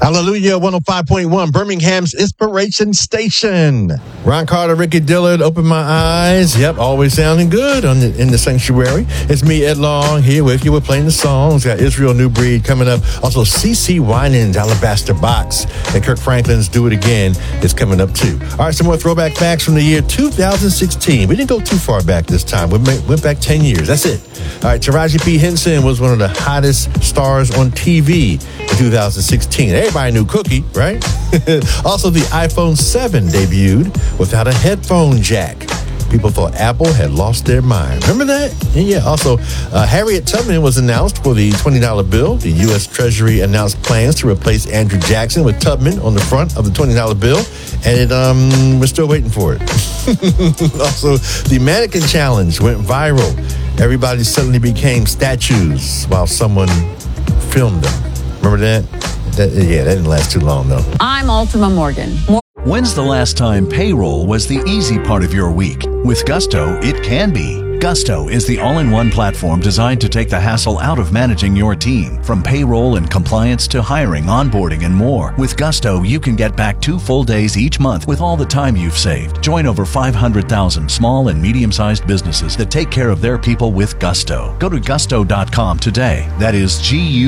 Hallelujah, 105.1, Birmingham's Inspiration Station. Ron Carter, Ricky Dillard, Open My Eyes. Yep, always sounding good in the sanctuary. It's me, Ed Long, here with you. We're playing the songs. Got Israel New Breed coming up. Also, CeCe Winans, Alabaster Box. And Kirk Franklin's Do It Again is coming up, too. All right, some more throwback facts from the year 2016. We didn't go too far back this time. We went back 10 years. That's it. All right, Taraji P. Henson was one of the hottest stars on TV in 2016. Everybody knew Cookie, right? Also, the iPhone 7 debuted without a headphone jack. People thought Apple had lost their mind. Remember that? Yeah. Also, Harriet Tubman was announced for the $20 bill. The U.S. Treasury announced plans to replace Andrew Jackson with Tubman on the front of the $20 bill. And we're still waiting for it. Also, the mannequin challenge went viral. Everybody suddenly became statues while someone filmed them. Remember that? That didn't last too long, though. I'm Ultima Morgan. When's the last time payroll was the easy part of your week? With Gusto, it can be. Gusto is the all-in-one platform designed to take the hassle out of managing your team. From payroll and compliance to hiring, onboarding, and more. With Gusto, you can get back 2 full days each month with all the time you've saved. Join over 500,000 small and medium-sized businesses that take care of their people with Gusto. Go to gusto.com today. That is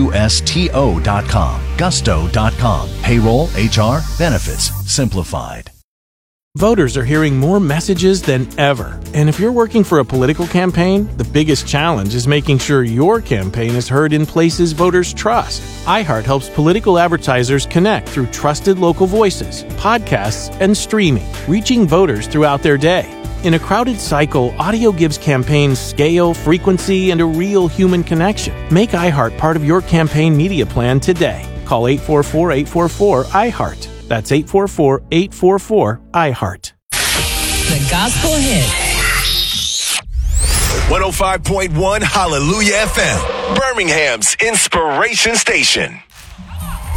Gusto.com. Gusto.com. Payroll, HR, benefits, simplified. Voters are hearing more messages than ever. And if you're working for a political campaign, the biggest challenge is making sure your campaign is heard in places voters trust. iHeart helps political advertisers connect through trusted local voices, podcasts, and streaming, reaching voters throughout their day. In a crowded cycle, audio gives campaigns scale, frequency, and a real human connection. Make iHeart part of your campaign media plan today. Call 844-844-iHeart. That's 844-844-iHeart. The Gospel Hit. 105.1 Hallelujah FM, Birmingham's Inspiration Station.